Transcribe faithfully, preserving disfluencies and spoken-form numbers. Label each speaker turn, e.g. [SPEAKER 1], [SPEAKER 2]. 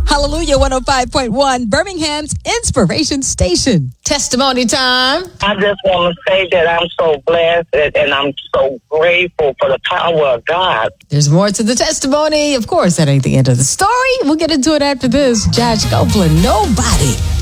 [SPEAKER 1] Hallelujah one oh five point one, Birmingham's Inspiration Station. Testimony time.
[SPEAKER 2] I just want to say that I'm so blessed and, and I'm so grateful for the power of God.
[SPEAKER 1] There's more to the testimony. Of course, that ain't the end of the story. We'll get into it after this. Josh Copeland, Nobody.